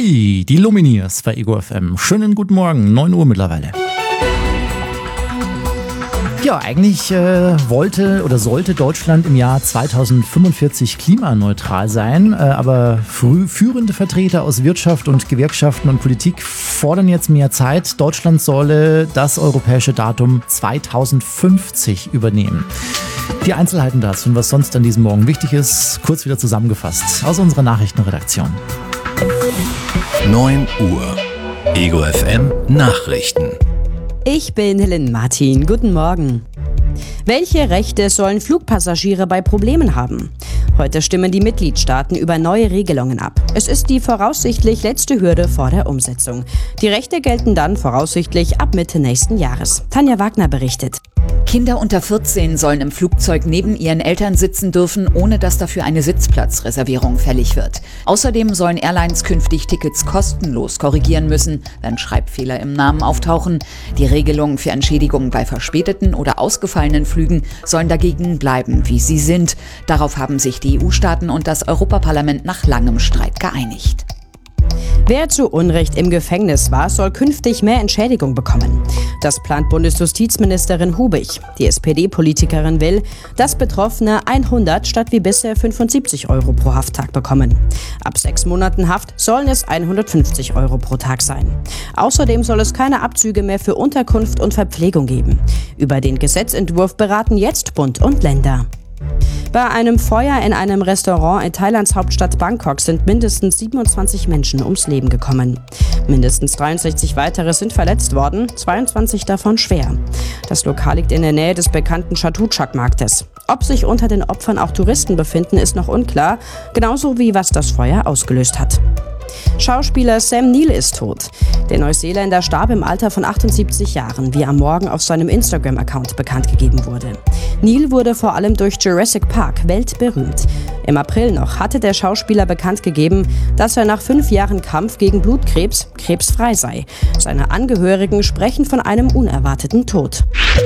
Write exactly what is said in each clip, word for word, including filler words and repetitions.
Hui, die Lumineers bei Ego F M. Schönen guten Morgen, neun Uhr mittlerweile. Ja, eigentlich äh, wollte oder sollte Deutschland im Jahr zweitausendfünfundvierzig klimaneutral sein, äh, aber früh führende Vertreter aus Wirtschaft und Gewerkschaften und Politik fordern jetzt mehr Zeit. Deutschland solle das europäische Datum zweitausendfünfzig übernehmen. Die Einzelheiten dazu und was sonst an diesem Morgen wichtig ist, kurz wieder zusammengefasst aus unserer Nachrichtenredaktion. neun Uhr. Ego F M Nachrichten. Ich bin Helen Martin. Guten Morgen. Welche Rechte sollen Flugpassagiere bei Problemen haben? Heute stimmen die Mitgliedstaaten über neue Regelungen ab. Es ist die voraussichtlich letzte Hürde vor der Umsetzung. Die Rechte gelten dann voraussichtlich ab Mitte nächsten Jahres. Tanja Wagner berichtet. Kinder unter vierzehn sollen im Flugzeug neben ihren Eltern sitzen dürfen, ohne dass dafür eine Sitzplatzreservierung fällig wird. Außerdem sollen Airlines künftig Tickets kostenlos korrigieren müssen, wenn Schreibfehler im Namen auftauchen. Die Regelungen für Entschädigungen bei verspäteten oder ausgefallenen Flügen sollen dagegen bleiben, wie sie sind. Darauf haben sich die E U-Staaten und das Europaparlament nach langem Streit geeinigt. Wer zu Unrecht im Gefängnis war, soll künftig mehr Entschädigung bekommen. Das plant Bundesjustizministerin Hubig. Die S P D-Politikerin will, dass Betroffene hundert statt wie bisher fünfundsiebzig Euro pro Hafttag bekommen. Ab sechs Monaten Haft sollen es hundertfünfzig Euro pro Tag sein. Außerdem soll es keine Abzüge mehr für Unterkunft und Verpflegung geben. Über den Gesetzentwurf beraten jetzt Bund und Länder. Bei einem Feuer in einem Restaurant in Thailands Hauptstadt Bangkok sind mindestens siebenundzwanzig Menschen ums Leben gekommen. Mindestens dreiundsechzig weitere sind verletzt worden, zweiundzwanzig davon schwer. Das Lokal liegt in der Nähe des bekannten Chatuchak-Marktes. Ob sich unter den Opfern auch Touristen befinden, ist noch unklar, genauso wie was das Feuer ausgelöst hat. Schauspieler Sam Neill ist tot. Der Neuseeländer starb im Alter von achtundsiebzig Jahren, wie am Morgen auf seinem Instagram-Account bekannt gegeben wurde. Neill wurde vor allem durch Jurassic Park weltberühmt. Im April noch hatte der Schauspieler bekannt gegeben, dass er nach fünf Jahren Kampf gegen Blutkrebs krebsfrei sei. Seine Angehörigen sprechen von einem unerwarteten Tod.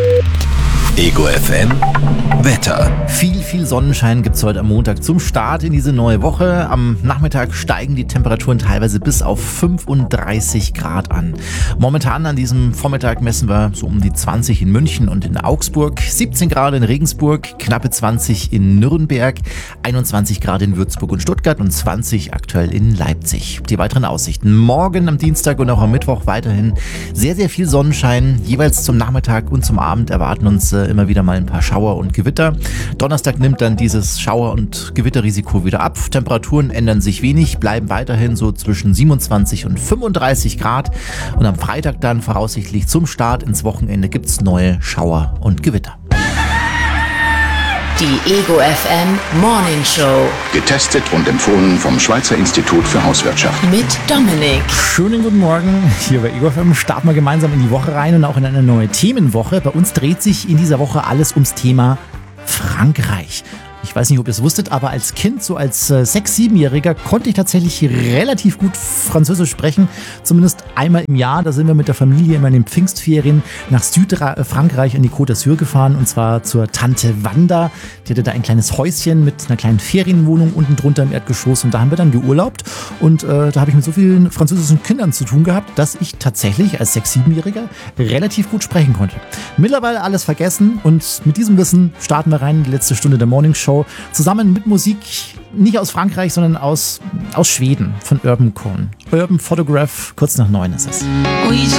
Ego F M Wetter. Viel, viel Sonnenschein gibt es heute am Montag zum Start in diese neue Woche. Am Nachmittag steigen die Temperaturen teilweise bis auf fünfunddreißig Grad an. Momentan an diesem Vormittag messen wir so um die zwanzig in München und in Augsburg, siebzehn Grad in Regensburg, knappe zwanzig in Nürnberg, einundzwanzig Grad in Würzburg und Stuttgart und zwanzig aktuell in Leipzig. Die weiteren Aussichten: Morgen am Dienstag und auch am Mittwoch weiterhin sehr, sehr viel Sonnenschein. Jeweils zum Nachmittag und zum Abend erwarten uns äh, immer wieder mal ein paar Schauer und Gewitter. Donnerstag nimmt dann dieses Schauer- und Gewitterrisiko wieder ab. Temperaturen ändern sich wenig, bleiben weiterhin so zwischen siebenundzwanzig und fünfunddreißig Grad. Und am Freitag dann voraussichtlich zum Start ins Wochenende gibt es neue Schauer und Gewitter. Die Ego F M Morning Show. Getestet und empfohlen vom Schweizer Institut für Hauswirtschaft. Mit Dominik. Schönen guten Morgen. Hier bei Ego F M starten wir gemeinsam in die Woche rein und auch in eine neue Themenwoche. Bei uns dreht sich in dieser Woche alles ums Thema Frankreich. Ich weiß nicht, ob ihr es wusstet, aber als Kind, so als äh, sechs-, siebenjähriger, konnte ich tatsächlich relativ gut Französisch sprechen. Zumindest einmal im Jahr. Da sind wir mit der Familie immer in den Pfingstferien nach Südfrankreich an die Côte d'Azur gefahren. Und zwar zur Tante Wanda. Die hatte da ein kleines Häuschen mit einer kleinen Ferienwohnung unten drunter im Erdgeschoss. Und da haben wir dann geurlaubt. Und äh, da habe ich mit so vielen französischen Kindern zu tun gehabt, dass ich tatsächlich als sechs-, siebenjähriger relativ gut sprechen konnte. Mittlerweile alles vergessen. Und mit diesem Wissen starten wir rein in die letzte Stunde der Morning Show. Zusammen mit Musik, nicht aus Frankreich, sondern aus, aus Schweden, von Urban Cone. Urban Photograph, kurz nach neun ist es. Oui,